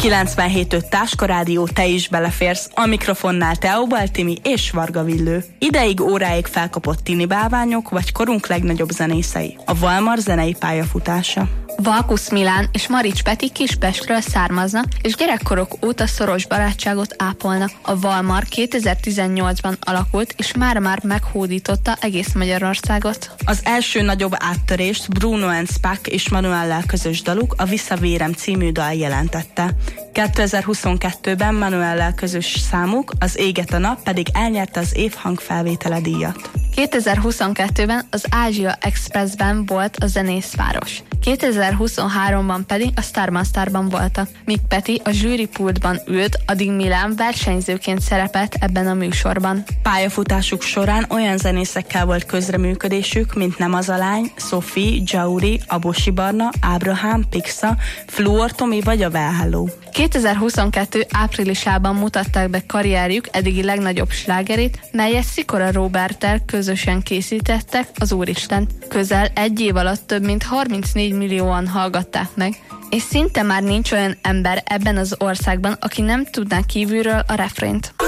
97.5 Táska Rádió, te is beleférsz. A mikrofonnál Teó Baltimi és Varga Villő. Ideig óráig felkapott tini bálványok, vagy korunk legnagyobb zenészei. A Valmar zenei pályafutása. Valkusz Milán és Marics Peti Kispestről származnak, és gyerekkorok óta szoros barátságot ápolnak. A Valmar 2018-ban alakult, és már meghódította egész Magyarországot. Az első nagyobb áttörést Bruno and Spack és Manuellel közös daluk, a Visszavérem című dal jelentette. 2022-ben Manuellel közös számuk, az Éget a nap pedig elnyerte az év hangfelvétele díjat. 2022-ben az Ázsia Expressben volt a zenészváros. 2023-ban pedig a Starban Starban voltak. Míg Peti a zsűripultban ült, addig Milán versenyzőként szerepelt ebben a műsorban. Pályafutásuk során olyan zenészekkel volt közreműködésük, mint Nem az a lány, Sophie, Jauri, Abosi Barna, Ábrahám, Pixa, Fluor Tomi vagy a Well Hello. 2022 áprilisában mutatták be karrierjük eddigi legnagyobb slágerét, melyet Szikora Róberttel közösen készítettek, az Úristen. Közel egy év alatt több mint 34 millióan hallgatták meg, és szinte már nincs olyan ember ebben az országban, aki nem tudná kívülről a refrént.